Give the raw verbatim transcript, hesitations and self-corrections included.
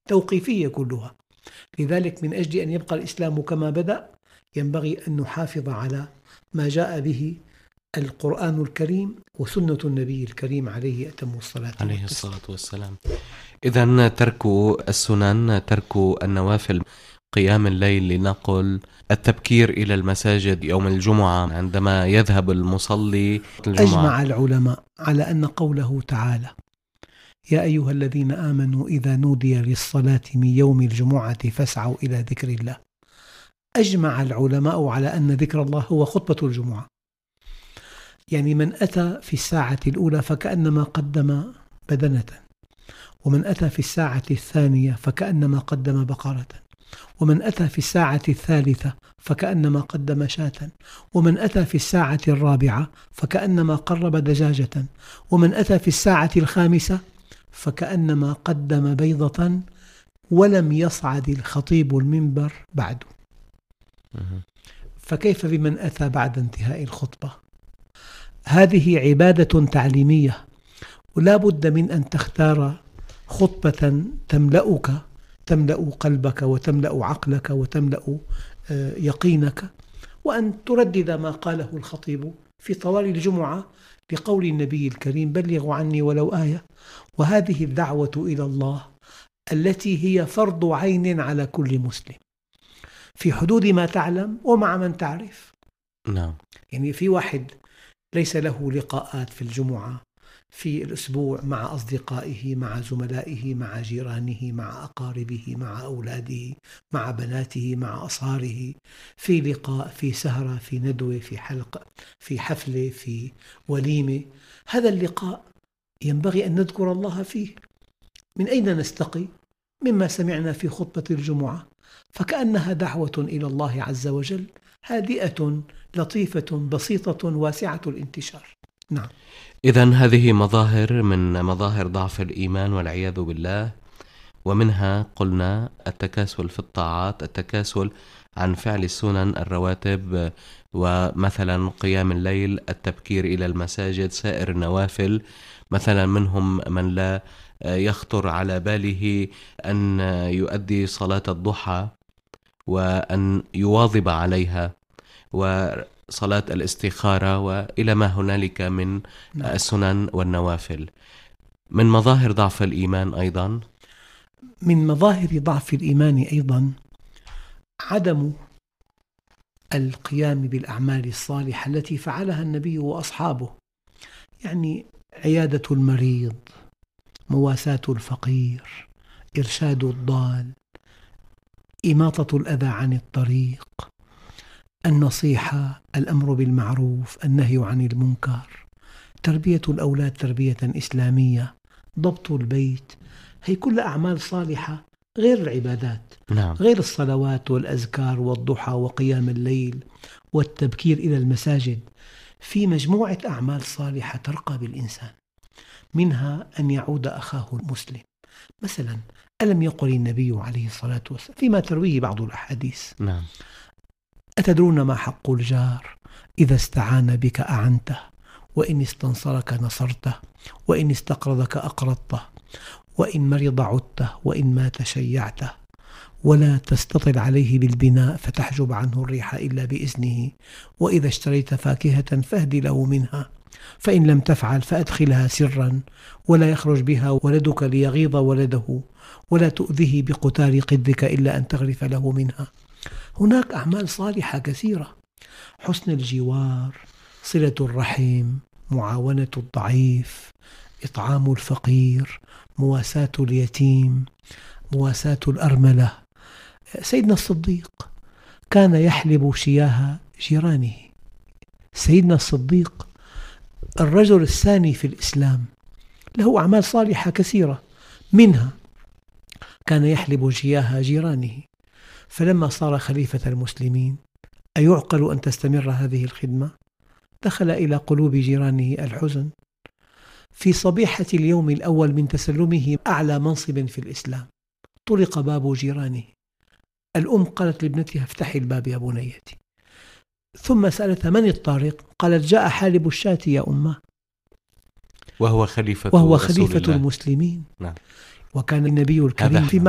توقيفية كلها. لذلك من أجل أن يبقى الإسلام كما بدأ ينبغي أن نحافظ على ما جاء به القرآن الكريم وسنة النبي الكريم عليه أتم الصلاة عليه الصلاة والسلام. إذن ترك السنن، ترك النوافل، قيام الليل، لنقل التبكير إلى المساجد يوم الجمعة عندما يذهب المصلي الجمعة. أجمع العلماء على أن قوله تعالى يا أيها الذين آمنوا إذا نودي للصلاة من يوم الجمعة فاسعوا إلى ذكر الله، أجمع العلماء على أن ذكر الله هو خطبة الجمعة. يعني من أتى في الساعة الأولى فكأنما قدم بدنة، ومن أتى في الساعة الثانية فكأنما قدم بقرة، ومن أتى في الساعة الثالثة فكأنما قدم شاة، ومن أتى في الساعة الرابعة فكأنما قرب دجاجة، ومن أتى في الساعة الخامسة فكأنما قدم بيضة، ولم يصعد الخطيب المنبر بعد. فكيف بمن أتى بعد انتهاء الخطبة؟ هذه عبادة تعليمية، ولا بد من أن تختار خطبة تملأك، تملأ قلبك وتملأ عقلك وتملأ يقينك، وأن تردد ما قاله الخطيب في طوال الجمعة لقول النبي الكريم بلغوا عني ولو آية. وهذه الدعوة إلى الله التي هي فرض عين على كل مسلم في حدود ما تعلم ومع من تعرف. نعم. يعني في واحد ليس له لقاءات في الجمعة في الأسبوع مع أصدقائه، مع زملائه، مع جيرانه، مع أقاربه، مع أولاده، مع بناته، مع أصهاره، في لقاء، في سهرة، في ندوة، في حلقة، في حفلة، في وليمة. هذا اللقاء ينبغي أن نذكر الله فيه. من أين نستقي؟ مما سمعنا في خطبة الجمعة، فكأنها دعوة إلى الله عز وجل هادئة لطيفة بسيطة واسعة الانتشار. نعم. إذن هذه مظاهر من مظاهر ضعف الإيمان والعياذ بالله، ومنها قلنا التكاسل في الطاعات، التكاسل عن فعل السنن الرواتب، ومثلا قيام الليل، التبكير إلى المساجد، سائر النوافل. مثلا منهم من لا يخطر على باله أن يؤدي صلاة الضحى وأن يواظب عليها، وصلاة الاستخارة، وإلى ما هنالك من السنن والنوافل. من مظاهر ضعف الإيمان أيضا من مظاهر ضعف الإيمان أيضا عدم القيام بالأعمال الصالحة التي فعلها النبي وأصحابه، يعني عيادة المريض، مواساة الفقير، إرشاد الضال، إماطة الأذى عن الطريق، النصيحة، الأمر بالمعروف، النهي عن المنكر، تربية الأولاد تربية إسلامية، ضبط البيت. هي كل أعمال صالحة غير العبادات. نعم. غير الصلوات والأذكار والضحى وقيام الليل والتبكير إلى المساجد. في مجموعة أعمال صالحة ترقى بالإنسان، منها أن يعود أخاه المسلم. مثلا ألم يقل النبي عليه الصلاة والسلام فيما ترويه بعض الأحاديث: نعم. أتدرون ما حق الجار؟ إذا استعان بك أعنته، وإن استنصرك نصرته، وإن استقرضك أقرضته، وإن مرض عدته، وإن مات شيعته، ولا تستطل عليه بالبناء فتحجب عنه الريح إلا بإذنه، وإذا اشتريت فاكهة فاهد له منها، فإن لم تفعل فأدخلها سرا ولا يخرج بها ولدك ليغيظ ولده، ولا تؤذيه بقتال قدك إلا أن تغرف له منها. هناك أعمال صالحة كثيرة: حسن الجوار، صلة الرحم، معاونة الضعيف، إطعام الفقير، مواساة اليتيم، مواساة الأرملة. سيدنا الصديق كان يحلب شياه جيرانه. سيدنا الصديق الرجل الثاني في الإسلام، له أعمال صالحة كثيرة، منها كان يحلب شياه جيرانه. فلما صار خليفة المسلمين أيعقل أن تستمر هذه الخدمة؟ دخل إلى قلوب جيرانه الحزن. في صبيحة اليوم الأول من تسلمه أعلى منصب في الإسلام طرق باب جيرانه. الأم قالت لابنتها: افتحي الباب يا بنيتي. ثم سألتها: من الطارق؟ قالت: جاء حالب الشاة يا أمه. وهو خليفة, وهو خليفة المسلمين. نعم. وكان النبي الكريم في